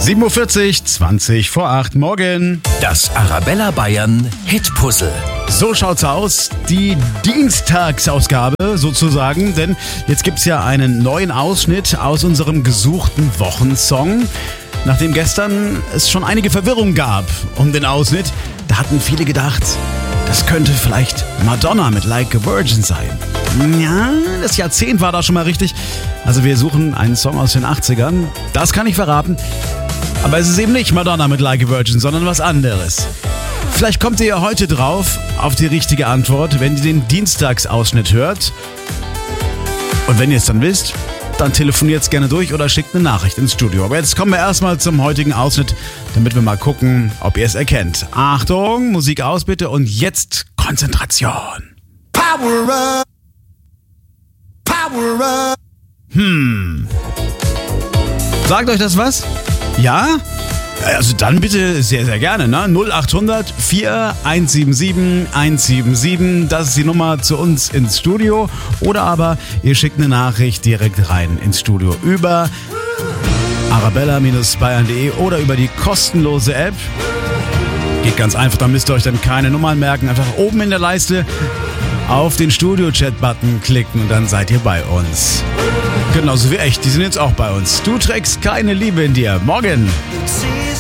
7:40 Uhr, 20 vor 8, morgen. Das Arabella Bayern Hitpuzzle. So schaut's aus, die Dienstagsausgabe sozusagen, denn jetzt gibt's ja einen neuen Ausschnitt aus unserem gesuchten Wochensong. Nachdem gestern es schon einige Verwirrung gab um den Ausschnitt, da hatten viele gedacht, das könnte vielleicht Madonna mit Like a Virgin sein. Ja, das Jahrzehnt war da schon mal richtig. Also wir suchen einen Song aus den 80ern, das kann ich verraten. Aber es ist eben nicht Madonna mit Like a Virgin, sondern was anderes. Vielleicht kommt ihr ja heute drauf auf die richtige Antwort, wenn ihr den Dienstagsausschnitt hört. Und wenn ihr es dann wisst, dann telefoniert gerne durch oder schickt eine Nachricht ins Studio. Aber jetzt kommen wir erstmal zum heutigen Ausschnitt, damit wir mal gucken, ob ihr es erkennt. Achtung, Musik aus bitte und jetzt Konzentration. Power up. Power up. Sagt euch das was? Ja? Also dann bitte sehr, sehr gerne, ne? 0800 4177 177, das ist die Nummer zu uns ins Studio. Oder aber ihr schickt eine Nachricht direkt rein ins Studio über arabella-bayern.de oder über die kostenlose App. Geht ganz einfach, da müsst ihr euch dann keine Nummern merken. Einfach oben in der Leiste auf den Studio-Chat-Button klicken und dann seid ihr bei uns. Genauso wie echt, die sind jetzt auch bei uns. Du trägst keine Liebe in dir. Morgen!